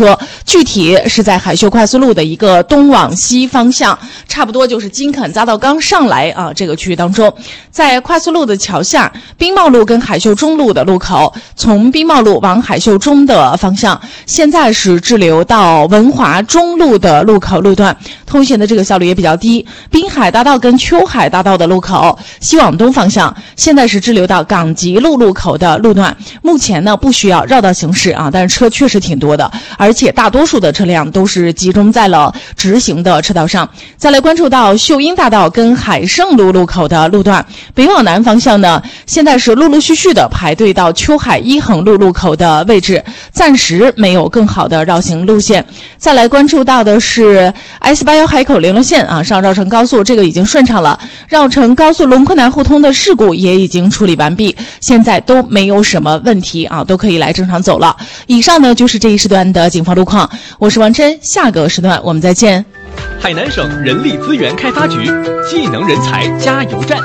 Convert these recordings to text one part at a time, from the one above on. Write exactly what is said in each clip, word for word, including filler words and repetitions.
车，具体是在海秀快速路的一个东往西方向，差不多就是金肯匝道刚上来啊这个区域当中，在快速路的桥下，兵贸路跟海秀中路的路口，从兵贸路往海秀中的方向，现在是滞留到文华中路的路口路段，通行的这个效率也比较低。滨海大道跟秋海大道的路口，西往东方向，现在是滞留到港吉路路口的路段，目前呢不需要绕道行驶啊，但是车确实挺多的，而且大多数的车辆都是集中在了直行的车道上。再来关注到秀英大道跟海盛路路口的路段，北往南方向呢，现在是陆陆续续的排队到秋海一横路路口的位置，暂时没有更好的绕行路线。再来关注到的是 S 八十一海口联络线啊，上绕城高速这个已经顺畅了，绕城高速龙昆南互通的事故也已经处理完毕，现在都没有什么问题啊，都可以来正常走了。以上呢就是这一时段的警方路况，我是王琛，下个时段我们再见。 海南省人力资源开发局技能人才加油站。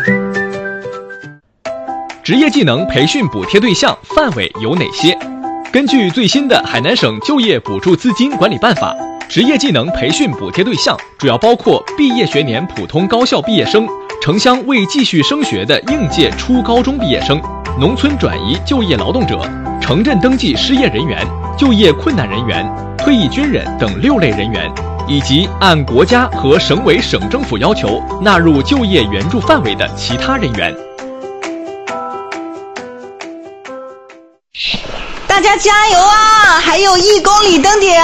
职业技能培训补贴对象范围有哪些？根据最新的海南省就业补助资金管理办法，职业技能培训补贴对象主要包括毕业学年普通高校毕业生、城乡未继续升学的应届初高中毕业生、农村转移就业劳动者、城镇登记失业人员、就业困难人员、退役军人等六类人员，以及按国家和省委省政府要求纳入就业援助范围的其他人员。 大家加油啊！还有一公里登顶。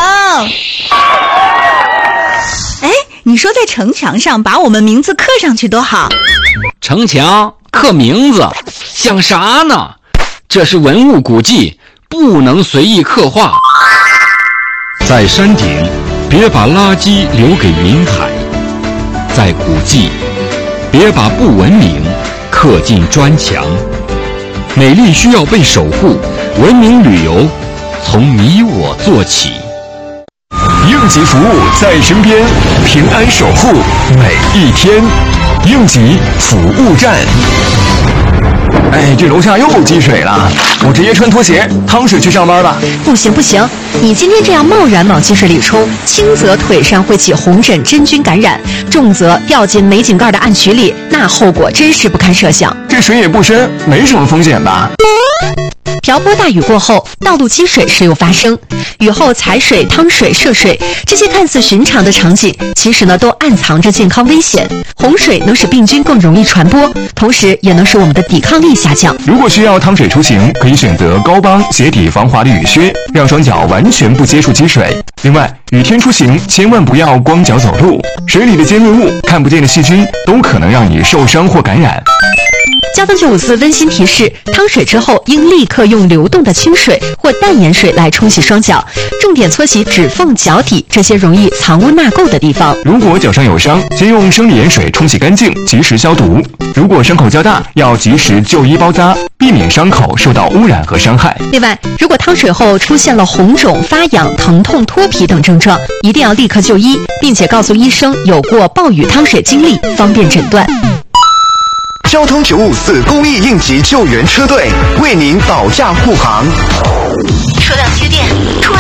哎，你说在城墙上把我们名字刻上去多好。 城墙刻名字想啥呢？这是文物古迹，不能随意刻画。 在山顶别把垃圾留给云海，在古迹别把不文明刻进砖墙。美丽需要被守护，文明旅游从你我做起。 应急服务在身边，平安守护每一天。应急服务站。哎，这楼下又积水了，我直接穿拖鞋趟水去上班吧。 不行不行，你今天这样贸然往积水里冲，轻则腿上会起红疹真菌感染，重则掉进煤井盖的暗渠里，那后果真是不堪设想。 这水也不深，没什么风险吧？ 瓢泼大雨过后，道路积水时有发生，雨后踩水、趟水、涉水，这些看似寻常的场景，其实呢都暗藏着健康危险。洪水能使病菌更容易传播，同时也能使我们的抵抗力下降。 如果需要趟水出行，可以选择高帮鞋底防滑的雨靴，让双脚完全不接触积水。另外，雨天出行千万不要光脚走路，水里的尖锐物、看不见的细菌都可能让你受伤或感染。 交通九五四温馨提示：趟水之后应立刻用流动的清水或淡盐水来冲洗双脚，重点搓洗指缝、脚底这些容易藏污纳垢的地方。 如果脚上有伤，先用生理盐水冲洗干净，及时消毒。如果伤口较大，要及时就医包扎，避免伤口受到污染和伤害。 另外，如果趟水后出现了红肿、发痒、疼痛、脱皮等症状，一定要立刻就医，并且告诉医生有过暴雨趟水经历，方便诊断。 交通九五四公益应急救援车队为您保驾护航。